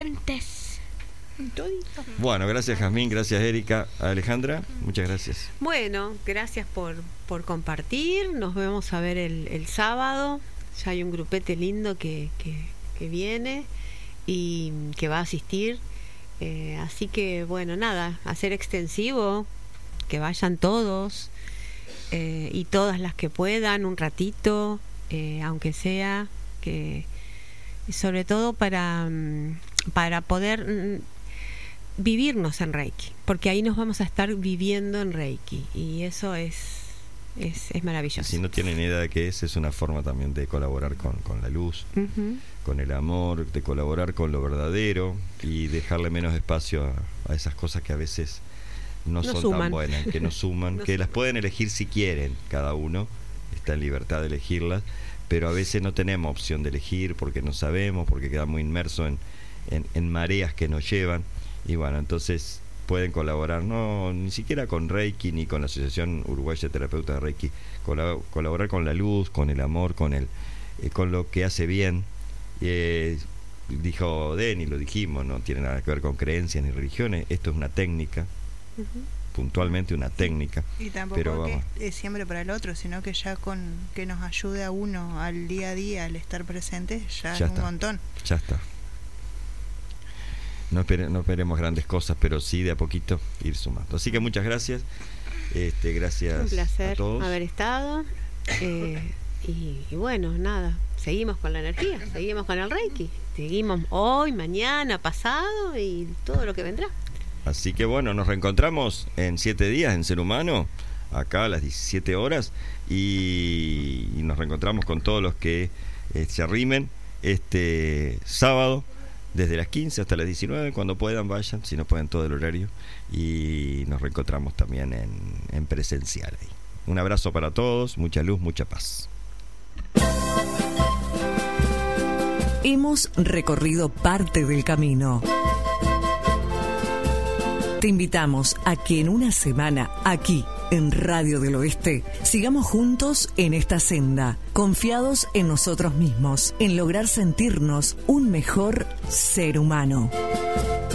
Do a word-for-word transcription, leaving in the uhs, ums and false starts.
antes. Todito. Bueno, gracias Jazmín, gracias Erika. Alejandra, muchas gracias. Bueno, gracias por, por compartir. Nos vemos a ver el, el sábado. Ya hay un grupete lindo que, que, que viene y que va a asistir. Eh, así que, bueno, nada, hacer extensivo, que vayan todos eh, y todas las que puedan, un ratito, eh, aunque sea, que sobre todo para, para poder vivirnos en Reiki, porque ahí nos vamos a estar viviendo en Reiki y eso es es, es maravilloso. Si no tienen idea de qué es, es una forma también de colaborar con, con la luz, uh-huh. con el amor, de colaborar con lo verdadero y dejarle menos espacio a, a esas cosas que a veces no nos son suman. tan buenas, que nos suman, nos que suman. Las pueden elegir si quieren, cada uno está en libertad de elegirlas, pero a veces no tenemos opción de elegir porque no sabemos, porque quedamos muy inmersos en, en, en mareas que nos llevan. Y bueno, entonces pueden colaborar, no ni siquiera con Reiki ni con la Asociación Uruguaya de Terapeutas de Reiki, colab- colaborar con la luz, con el amor, con el eh, con lo que hace bien. Eh, dijo Denny, lo dijimos, no tiene nada que ver con creencias ni religiones, esto es una técnica, uh-huh. puntualmente una técnica. Y tampoco pero que vamos. es siempre para el otro, sino que ya con que nos ayude a uno al día a día, al estar presente, ya, ya es está, un montón. Ya está. No, espere, no esperemos grandes cosas, pero sí de a poquito ir sumando. Así que muchas gracias. Este, gracias un placer a todos. haber estado. Eh, y, y bueno, nada, seguimos con la energía, seguimos con el Reiki. Seguimos hoy, mañana, pasado y todo lo que vendrá. Así que bueno, nos reencontramos en siete días en Ser Humano, acá a las diecisiete horas, y, y nos reencontramos con todos los que eh, se arrimen este sábado. Desde las quince hasta las diecinueve, cuando puedan vayan, si no pueden todo el horario, y nos reencontramos también en, en presencial ahí. Un abrazo para todos, mucha luz, mucha paz. Hemos recorrido parte del camino. Te invitamos a que en una semana, aquí, en Radio del Oeste, sigamos juntos en esta senda, confiados en nosotros mismos, en lograr sentirnos un mejor ser humano.